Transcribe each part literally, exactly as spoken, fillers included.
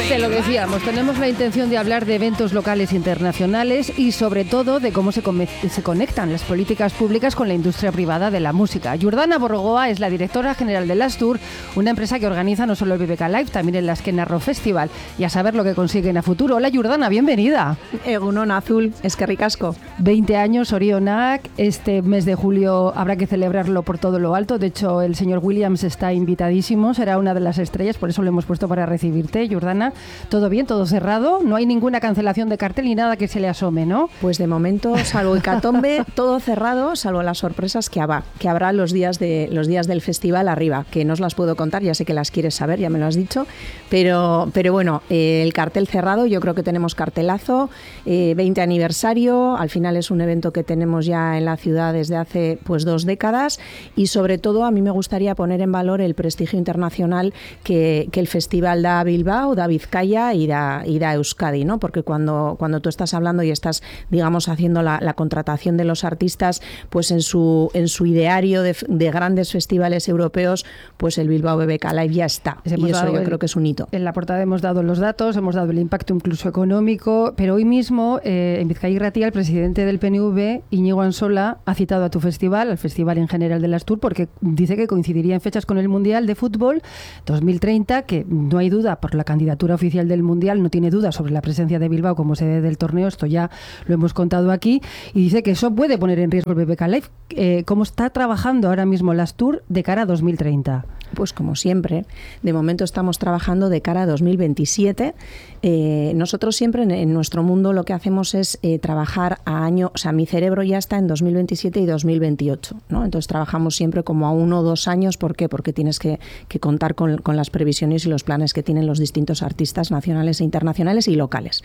Te lo decíamos, tenemos la intención de hablar de eventos locales e internacionales y sobre todo de cómo se, come- se conectan las políticas públicas con la industria privada de la música. Jordana Borgoa es la directora general de Lastur, una empresa que organiza no solo el B B K Live, también el Azken Arro Festival, y a saber lo que consiguen a futuro. Hola Jordana, bienvenida. Egunon Azul, eskerrik asko. veinte años, Orionak, este mes de julio habrá que celebrarlo por todo lo alto. De hecho, el señor Williams está invitadísimo, será una de las estrellas, por eso lo hemos puesto para recibirte, Jordana. ¿Todo bien? ¿Todo cerrado? No hay ninguna cancelación de cartel ni nada que se le asome, ¿no? Pues de momento, salvo Hecatombe, todo cerrado, salvo las sorpresas que habrá, que habrá los días de los días del festival arriba, que no os las puedo contar, ya sé que las quieres saber, ya me lo has dicho, pero, pero bueno, eh, el cartel cerrado, yo creo que tenemos cartelazo, eh, veinte aniversario, al final es un evento que tenemos ya en la ciudad desde hace pues dos décadas y sobre todo a mí me gustaría poner en valor el prestigio internacional que, que el festival da a Bilbao, da a Vizcaya y da, y da a Euskadi, ¿no? Porque cuando, cuando tú estás hablando y estás, digamos, haciendo la, la contratación de los artistas, pues en su, en su ideario de, de grandes festivales europeos, pues el Bilbao B B K Live ya está. Y eso yo el, creo que es un hito. En la portada hemos dado los datos, hemos dado el impacto incluso económico, pero hoy mismo eh, en Vizcaya y Ratia el presidente del P N V, Íñigo Ansola, ha citado a tu festival, al festival en general de Lastur, porque dice que coincidiría en fechas con el Mundial de Fútbol dos mil treinta, que no hay duda por la candidatura oficial del Mundial, no tiene duda sobre la presencia de Bilbao como sede del torneo, esto ya lo hemos contado aquí, y dice que eso puede poner en riesgo el B B K Live. Eh, ¿Cómo está trabajando ahora mismo Lastur de cara a dos mil treinta? Pues como siempre, de momento estamos trabajando de cara a dos mil veintisiete. Eh, nosotros siempre en, en nuestro mundo lo que hacemos es eh, trabajar a año, o sea, mi cerebro ya está en dos mil veintisiete y dos mil veintiocho, ¿no? Entonces trabajamos siempre como a uno o dos años. ¿Por qué? Porque tienes que, que contar con, con las previsiones y los planes que tienen los distintos artistas nacionales e internacionales y locales.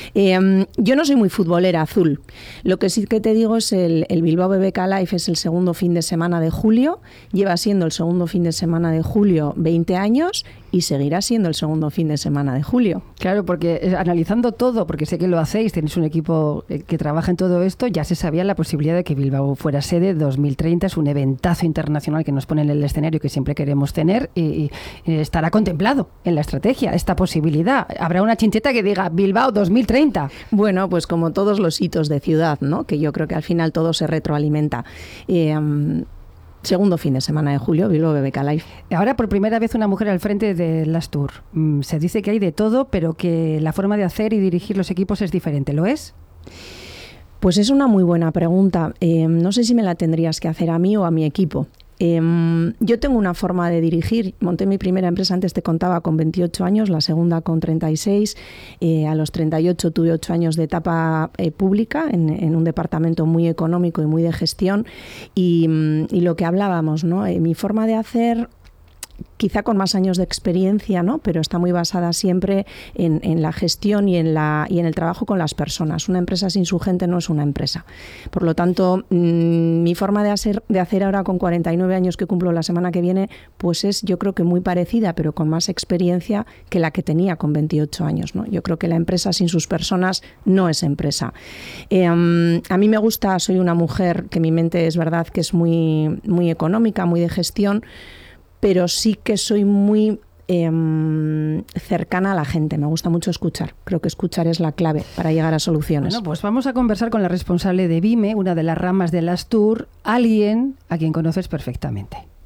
Eh, yo no soy muy futbolera, Azul. Lo que sí que te digo es el, el Bilbao B B K Live es el segundo fin de semana de julio, lleva siendo el segundo fin de semana de julio veinte años y seguirá siendo el segundo fin de semana de julio. Claro, porque eh, analizando todo, porque sé que lo hacéis, tenéis un equipo eh, que trabaja en todo esto, ya se sabía la posibilidad de que Bilbao fuera sede dos mil treinta, es un eventazo internacional que nos pone en el escenario que siempre queremos tener y, y, y estará contemplado en la estrategia esta posibilidad. Habrá una chincheta que diga Bilbao dos mil treinta. Bueno, pues como todos los hitos de ciudad, ¿no? Que yo creo que al final todo se retroalimenta. Eh, um, Segundo fin de semana de julio, Bilbao B B K Live. Ahora por primera vez una mujer al frente de Lastur. Se dice que hay de todo, pero que la forma de hacer y dirigir los equipos es diferente. ¿Lo es? Pues es una muy buena pregunta. Eh, no sé si me la tendrías que hacer a mí o a mi equipo. Eh, yo tengo una forma de dirigir. Monté mi primera empresa, antes te contaba, con veintiocho años, la segunda con treinta y seis. Eh, a los treinta y ocho tuve ocho años de etapa eh, pública en, en un departamento muy económico y muy de gestión. Y, y lo que hablábamos, ¿no? Eh, mi forma de hacer, quizá con más años de experiencia, ¿no? Pero está muy basada siempre en, en la gestión y en, la, y en el trabajo con las personas. Una empresa sin su gente no es una empresa. Por lo tanto, mmm, mi forma de hacer, de hacer ahora con cuarenta y nueve años que cumplo la semana que viene, pues es yo creo que muy parecida, pero con más experiencia que la que tenía con veintiocho años, ¿no? Yo creo que la empresa sin sus personas no es empresa. Eh, um, a mí me gusta, soy una mujer que mi mente es verdad que es muy, muy económica, muy de gestión, pero sí que soy muy eh, cercana a la gente. Me gusta mucho escuchar. Creo que escuchar es la clave para llegar a soluciones. Bueno, pues vamos a conversar con la responsable de BIME, una de las ramas de Lastur, alguien a quien conoces perfectamente.